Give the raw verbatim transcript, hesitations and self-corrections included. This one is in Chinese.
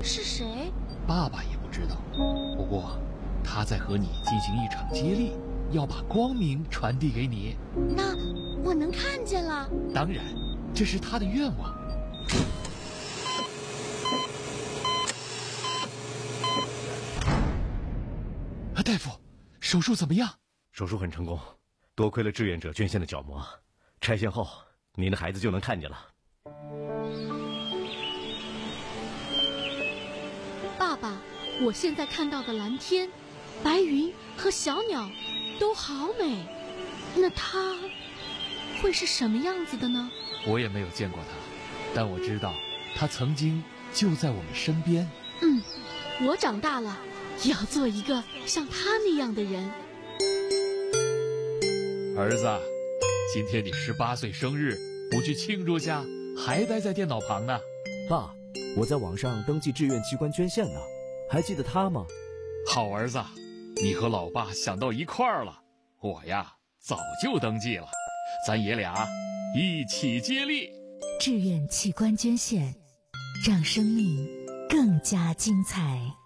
是谁？ 爸爸也不知道，不过他在和你进行一场接力，要把光明传递给你。 那我能看见了？ 当然，这是他的愿望。啊，大夫，手术怎么样？ 手术很成功，多亏了志愿者捐献的角膜，拆线后您的孩子就能看见了。 爸爸，我现在看到的蓝天、白云和小鸟都好美，那它会是什么样子的呢？ 我也没有见过它，但我知道它曾经就在我们身边。 嗯，我长大了也要做一个像他那样的人。 儿子，今天你十八岁生日，不去庆祝下，还待在电脑旁呢。 爸，我在网上登记志愿器官捐献呢，还记得他吗？ 好儿子，你和老爸想到一块儿了。我呀，早就登记了，咱爷俩一起接力。 志愿器官捐献，让生命更加精彩。